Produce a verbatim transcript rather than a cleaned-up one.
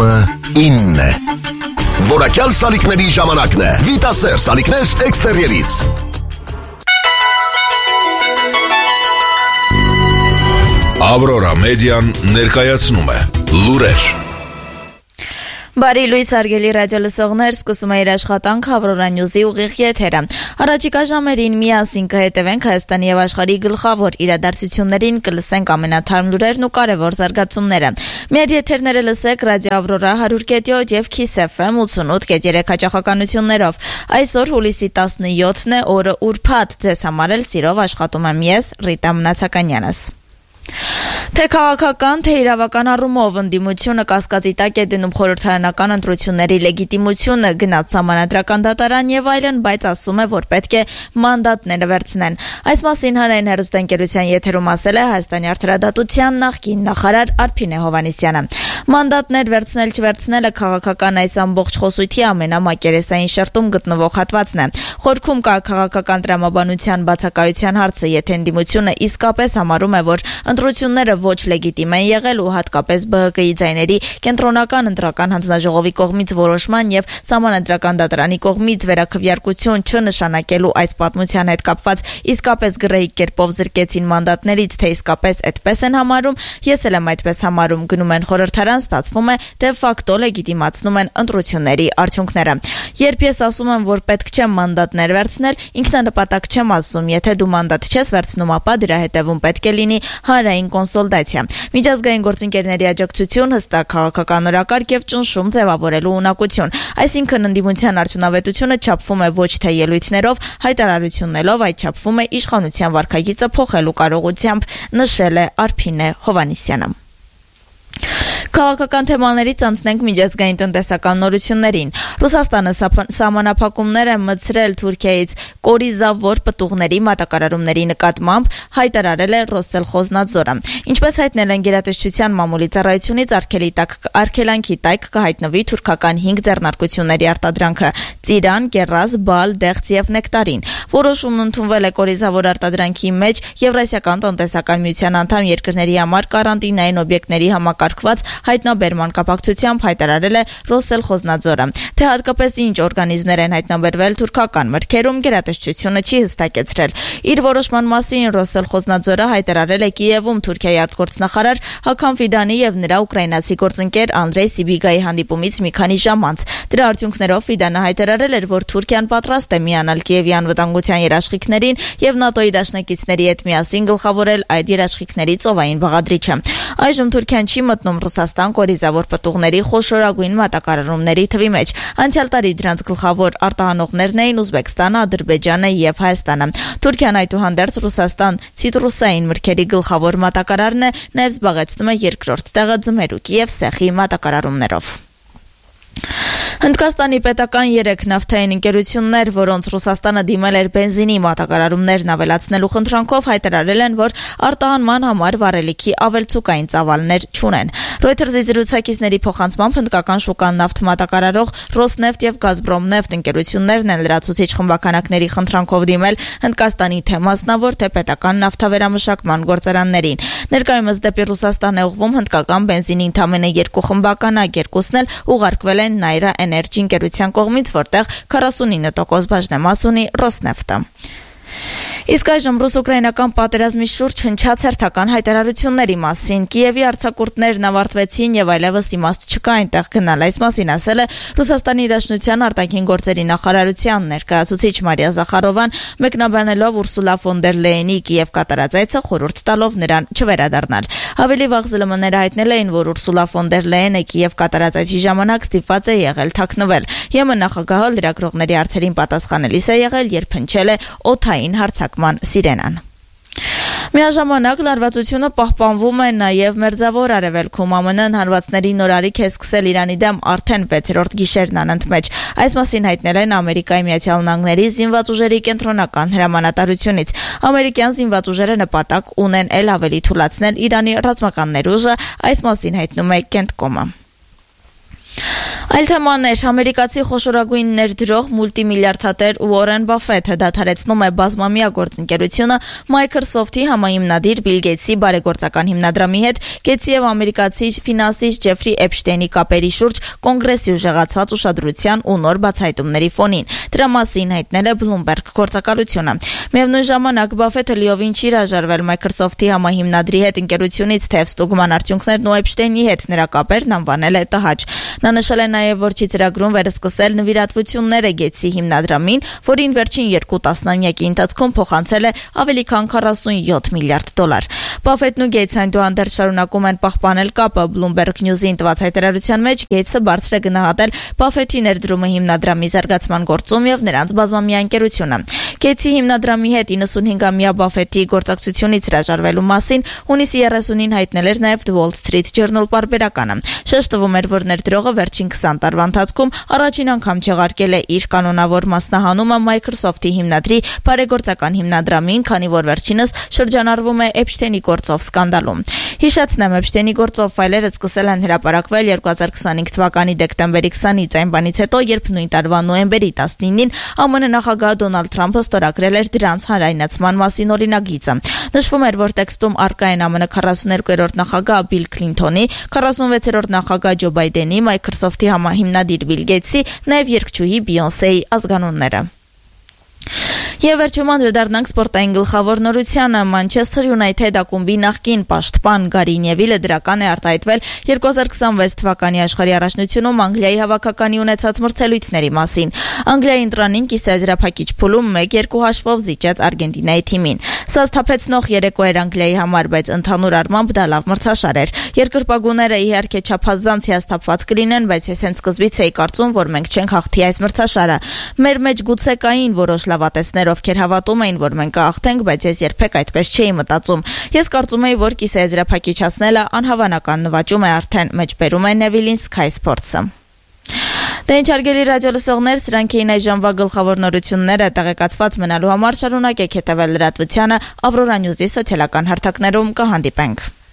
ժամը ինը։ Որակյալ սալիկների ժամանակն է։ Վիտասեր սալիկներ էքստերիերից։ Ավրորա մեդիան ներկայացնում է լուրեր։ Բարի լույս արգելի ռադիո լսողներ, սկսում է իր աշխատանք Ավրորա Նյուզի ուղիղ եթերը։ Առաջիկա ժամերին միասին կհետևենք Հայաստանի եւ աշխարհի գլխավոր իրադարձություններին, կլսենք ամենաթարմ լուրերն ու կարևոր զարգացումները։ Մեր եթերները լսեք ռադիո Ավրորա one hundred point seven եւ Kiss F M eighty-eight point three հաճախականություններով։ Այսօր հուլիսի տասնյոթն է, օրը ուրբաթ, ձեզ համար էլ սիրով աշխատում եմ ես, Ռիտա Մնացականյանս։ Թե քաղաքական, թե իրավական առումով ընդդիմությունը կասկածի տակ է դնում խորհրդարանական ընտրությունների լեգիտիմությունը, գնաց սահմանադրական դատարան եւ այլն, բայց ասում է, որ պետք է մանդատները վերցնեն։ Այս մասին հանրային հեռուստաընկերության եթերում ասել է Հայաստանի արդարադատության նախկին նախարար Արփինե Հովհաննիսյանը։ Մանդատներ վերցնել չվերցնելը քաղաքական այս ամբողջ խոսույթի ամենամակերեսային շերտում գտնվող հատվածն է։ Խորքում կա քաղաքական տրամաբանության բացակայության հարցը, եթե ընդդիմությունը իսկապես համարում է, որ ընտրությունները ոչ լեգիտիմ են եղել ու հատկապես B H K-ի ձայների կենտրոնական ընտրական հանձնաժողովի կողմից որոշման եւ սահմանադրական դատարանի կողմից վերաքվեարկություն չնշանակելու այս պատմության հետ կապված իսկապես գրեհիկ կերպով զրկեցին մանդատներից, թե իսկապես այդպես են համարում, ես էլ եմ այդպես համարում, գնում են խորհրդարան, ստացվում է դե ֆակտո լեգիտիմացնում են ընտրությունների արդյունքները։ Երբ ես ասում եմ, որ պետք չէ մանդատներ վերցնել, ինքնանպատակ չեմ ասում, եթե դու մանդատ չես վերցնում, ապա դրա հետևում պետք է լինի հանրային կոնսոլտացիա, միջազգային գործընկերների աջակցություն, հստակ քաղաքական օրակարգ եւ ճնշում ձևավորելու ունակություն։ Այսինքն ընդդիմության արդյունավետությունը չափվում է ոչ թե ելույթներով, հայտարարություններով, այլ չափվում է իշխանության վարքագիծը փոխելու կարողությամբ, նշել է Արփինե Հովհաննիսյանը։ Քաղաքական թեմաներից անցնենք միջազգային տնտեսական նորություններին։ Ռուսաստանը սահմանափակումներ է մտցրել Թուրքիայից կորիզավոր պտուղների մատակարարումների նկատմամբ, հայտարարել է Ռոսսելխոզնադզորը։ Ինչպես հայտնել են գերատեսչության մամուլի ծառայությունից, արգելանքի տակ կհայտնվի թուրքական հինգ ձեռնարկությունների արտադրանքը՝ ծիրան, կեռազ, բալ, դեղց եւ նեկտարին։ Որոշումն ընդունվել է կորիզավոր արտադրանքի մեջ Եվրասիական տնտեսական միության անդամ երկրների համար կարանտինային օբյեկտների համակարգված հայտնաբերման կապակցությամբ հայտարարել է Ռոսսելխոզնադզորը։ Թե հատկապես ինչ օրգանիզմներ են հայտնաբերվել թուրքական մրգերում, գերատեսչությունը չի հստակեցրել։ Իր որոշման մասին Ռոսսելխոզնադզորը հայտարարել է Կիևում Թուրքիայի արտգործնախարար Հական Ֆիդանի եւ նրա ուկրաինացի գործընկեր Անդրեյ Սիբիգայի հանդիպումից մի քանի ժամ անց։ Դրա արդյունքներով Ֆիդանը հայտարարել էր, որ Թուրքիան պատրաստ է միանալ Կիևի անվտանգության երաշխիքներին եւ ՆԱՏՕ-ի դաշնակիցների հետ միասին գլխավորել այդ երաշխիքների ծովային բաղադրիչը։ Այժմ Թուրքիան չի մտնում Ռուսաստան կորիզավոր պտուղների խոշորագույն մատակարարումների թվի մեջ։ Անցյալ տարի դրանց գլխավոր արտահանողներն էին Ուզբեկստանը, Ադրբեջանը եւ Հայաստանը։ Թուրքիան այդուհանդերձ Ռուսաստան ցիտրուսային մրգերի գլխավոր մատակարարն է, նաեւ զբաղեցնում է երկրորդ տեղը ձմերուկի եւ սեխի մատակարարումներով։ Հնդկաստանի պետական երեք նավթային ընկերություններ, որոնց Ռուսաստանը դիմել էր բենզինի մատակարարումներն ավելացնելու խնդրանքով, հայտարարել են, որ արտահանման համար վառելիքի ավելցուկային ծավալներ չունեն։ Reuters-ի զրուցակիցների փոխանցմամբ հնդկական շուկան նավթ մատակարարող Ռոսնեֆտ եւ Գազպրոմնեֆտ ընկերություններն են լրացուցիչ խմբականակների խնդրանքով դիմել Հնդկաստանի թե մասնավոր, թե պետական նավթավերամշակման գործարաններին։ Ներկայումս դեպի Ռուսաստան է ուղղվում հնդկական բենզինի ընդամենը երկու խմբականակ, երկուսն էլ ուղարկվել են Նայրա Էներգի ընկերության կողմից, որտեղ քառասունինը տոկոս բաժնեմաս ունի Ռոսնեֆտը։ Իսկ այժմ ռուս-ուկրաինական պատերազմի շուրջ հնչած հերթական հայտարարությունների մասին։ Կիևի արձակուրդներն ավարտվեցին եւ այլևս իմաստ չկա այնտեղ գնալ։ Այս մասին ասել է Ռուսաստանի Դաշնության արտաքին գործերի նախարարության ներկայացուցիչ Մարիա Զախարովան, մեկնաբանելով Ուրսուլա ֆոն դեր Լեյենի Կիև կատարած այցը, խորհուրդ տալով նրան չվերադառնալ։ Ավելի վաղ ԶԼՄ-ները հայտնել էին, որ Ուրսուլա ֆոն դեր Լեյենը Կիև կատարած այցի ժամանակ ստիպված է եղել թաքնվել։ ԵՄ նախագահը լրագրողների հարցերին պատասխանելիս է եղել, երբ հնչել է օդային հարձակման սիրենան։ Միաժամանակ լարվածությունը պահպանվում է նաև Մերձավոր Արևելքում։ ԱՄՆ-ն հարվածների նորարիք է սկսել Իրանի դեմ արդեն վեցերորդ գիշերն անընդմեջ։ Այս մասին հայտնել են Ամերիկայի Միացյալ Նահանգների զինված ուժերի կենտրոնական հրամանատարությունից։ Ամերիկյան զինված ուժերը նպատակ ունեն ել ավելի թուլացնել Իրանի ռազմական ներուժը, այս մասին հայտնում է Կենտկոմը։ Այլ թեմաներ, ամերիկացի խոշորագույն ներդրող մուլտիմիլիարդատեր Ուորեն Բաֆեթը դադարեցնում է բազմամյա գործընկերությունը Microsoft-ի համահիմնադիր Բիլ Գեյթսի բարեգործական հիմնադրամի հետ Գեյթսի եւ ամերիկացի ֆինանսիստ Ջեֆրի Էփշտեյնի կապերի շուրջ կոնգրեսի ուժեղացած ուշադրության ու նոր բացահայտումների ֆոնին։ Դրա մասին հայտնել է Bloomberg գործակալությունը։ Միևնույն ժամանակ Բաֆեթը լիովին չի հրաժարվել Microsoft-ի համահիմնադրի հետ ընկերությունից թեև ստուգման արդյունքներն ու Էփշտեյնի հետ նրա կապերն անվանել է տհաճ։ Նա նշել է նաև, որ չի ծրագրում վերսկսել նվիրատվությունները Գեյթսի հիմնադրամին, որին վերջին երկու տասնամյակի ընթացքում փոխանցել է ավելի քան քառասունյոթ միլիարդ դոլար։ Բաֆետն ու Գեյթսը այնուհանդերձ շարունակում են պահպանել կապը։ Bloomberg News-ին տված հայտարարության մեջ Գեյթսը բարձր է գնահատել Բաֆետի ներդրումը հիմնադրամի զարգացման գործում եւ նրանց բազմամյա ընկերությունը։ Գեյթսի հիմնադրամի հետ իննսունհինգամյա Բաֆետի գործակցությունից հրաժարվելու մասին հունիսի երեսունին հայտնել էր նաև The Wall Street Journal պարբերականը։ Շեշտվում էր, որ ներդրողը վերջին քսան տարվա ընթացքում առաջին անգամ չեղարկել է իր կանոնավոր մասնահանումը Microsoft-ի հիմնադրի բարեգործական հիմնադրամին, քանի որ վերջինս շրջանառվում է Էփշտեյնի գործով սկանդալում։ Հիշեցնեմ, Էփշտեյնի գործով ֆայլերը սկսել են հրապարակվել երկու հազար քսանհինգ թվականի դեկտեմբերի քսանից, այն բանից հետո, երբ նույն տարվա նոյեմբերի տասնինին ԱՄՆ նախագահ Դոնալդ Թրամփը ստորագրել էր դրանց հանրայնացման մասին օրինագիծը։ Նշվում էր, որ տեքստում առկա են ԱՄՆ քառասուներկուերորդ նախագահ Բիլ Քլինթոնի, քառասունվեցերորդ նախագահ Ջո Բայդենի, Microsoft-ի համահիմնադիր Բիլ Գեյթսի, նաև երգչուհի Բիյոնսեի ազգանունները։ Եվ վերջում անդրադառնանք սպորտային գլխավոր նորությանը։ Մանչեսթեր Յունայթեդ ակումբի նախկին պաշտպան Գարի Նևիլը դրական է արտահայտվել երկու հազար քսանվեց թվականի աշխարհի առաջնությունում Անգլիայի հավաքականի ունեցած մրցելույթների մասին։ Անգլիայի ընտրանին կիսաեզրափակիչ փուլում մեկ երկու հաշվով զիջեց Արգենտինայի թիմին։ Սա սթափեցնող երեկո էր Անգլիայի համար, բայց ընդհանուր առմամբ դա լավ մրցաշար էր։ Երկրպագուները իհարկե չափազանց հիասթափված կլինեն, բայց ես հենց սկզբից էի կարծում, որ մենք չենք հաղթի այս մրցաշարը։ Մեր մեջ գուցե կային որոշ լավատեսներ, ովքեր հավատում էին, որ մենք կհաղթենք, բայց ես երբեք այդպես չէի մտածում։ Ես կարծում էի, որ կիսաեզրափակիչացնելը անհավանական նվաճում է արդեն, մեջբերում է Նևիլին Sky Sports-ը։ Դե ինչ հարգելի ռադիո լսողներ, սրանք էին այս ժամվա գլխավոր նորությունները։ Տեղեկացված մնալու համար շարունակեք հետևել լրատվությանը, Ավրորա Նյուզի սոցիալական հարթակներում կհանդիպենք։